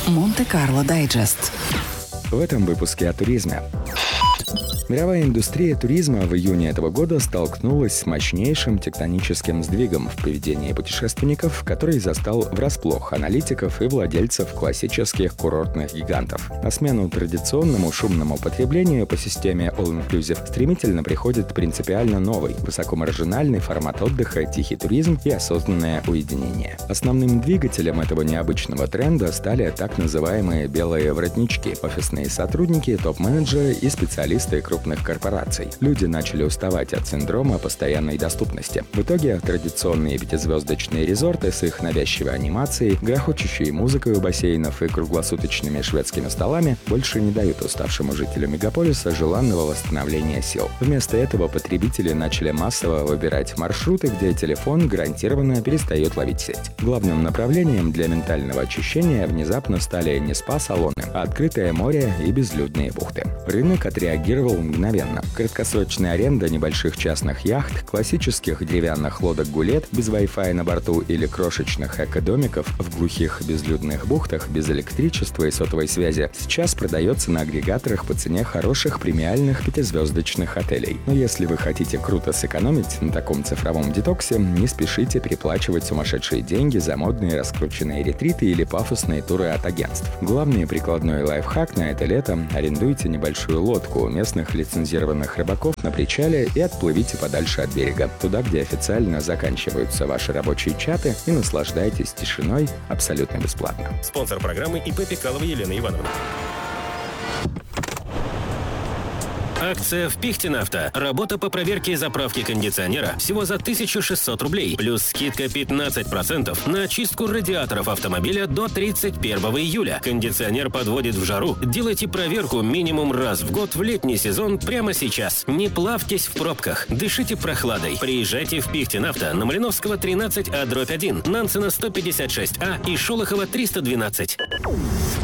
Монте-Карло Дайджест. В этом выпуске о туризме. Мировая индустрия туризма в июне этого года столкнулась с мощнейшим тектоническим сдвигом в поведении путешественников, который застал врасплох аналитиков и владельцев классических курортных гигантов. На смену традиционному шумному потреблению по системе All-Inclusive стремительно приходит принципиально новый, высокомаржинальный формат отдыха, тихий туризм и осознанное уединение. Основным двигателем этого необычного тренда стали так называемые белые воротнички – офисные сотрудники, топ-менеджеры и специалисты крупных корпораций. Люди начали уставать от синдрома постоянной доступности. В итоге традиционные пятизвездочные резорты с их навязчивой анимацией, грохочущей музыкой у бассейнов и круглосуточными шведскими столами больше не дают уставшему жителю мегаполиса желанного восстановления сил. Вместо этого потребители начали массово выбирать маршруты, где телефон гарантированно перестает ловить сеть. Главным направлением для ментального очищения внезапно стали не спа-салоны, а открытое море и безлюдные бухты. Рынок отреагировал мгновенно. Краткосрочная аренда небольших частных яхт, классических деревянных лодок-гулет без Wi-Fi на борту или крошечных эко-домиков в глухих безлюдных бухтах без электричества и сотовой связи сейчас продается на агрегаторах по цене хороших премиальных пятизвездочных отелей. Но если вы хотите круто сэкономить на таком цифровом детоксе, не спешите переплачивать сумасшедшие деньги за модные раскрученные ретриты или пафосные туры от агентств. Главный прикладной лайфхак на это лето – арендуйте небольшую лодку у местных лицензированных рыбаков на причале и отплывите подальше от берега, туда, где официально заканчиваются ваши рабочие чаты, и наслаждайтесь тишиной абсолютно бесплатно. Спонсор программы ИП Пикалова Елена Ивановна. Акция в Пихтинавто. Работа по проверке и заправке кондиционера всего за 1600 рублей. Плюс скидка 15% на очистку радиаторов автомобиля до 31 июля. Кондиционер подводит в жару. Делайте проверку минимум раз в год в летний сезон прямо сейчас. Не плавьтесь в пробках. Дышите прохладой. Приезжайте в Пихтинавто на Малиновского 13А/1, Нансена 156А и Шолохова 312.